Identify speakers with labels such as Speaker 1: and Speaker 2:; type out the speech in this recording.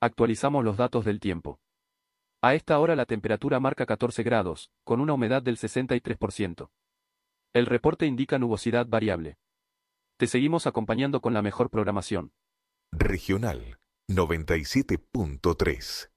Speaker 1: Actualizamos los datos del tiempo. A esta hora la temperatura marca 14 grados, con una humedad del 63%. El reporte indica nubosidad variable. Te seguimos acompañando con la mejor programación.
Speaker 2: Regional 97.3.